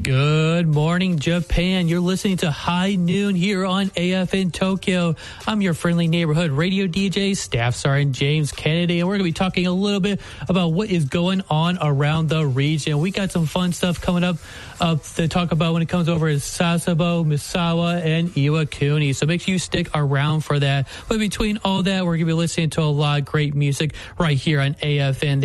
Good morning, Japan. You're listening to High Noon here on AFN Tokyo. I'm your friendly neighborhood radio DJ, Staff Sergeant James Kennedy, and we're going to be talking a little bit about what is going on around the region. We got some fun stuff coming up to talk about when it comes over to Sasebo, Misawa, and Iwakuni. So make sure you stick around for that. But between all that, we're going to be listening to a lot of great music right here on AFN.